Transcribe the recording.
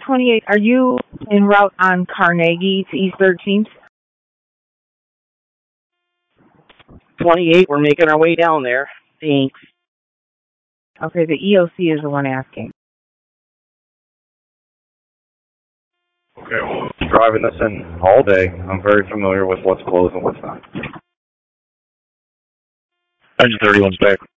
28, are you en route on Carnegie to East 13th? 28, we're making our way down there. Thanks. Okay, the EOC is the one asking. Okay, well, driving this in all day. I'm very familiar with what's closed and what's not. Engine 31's back.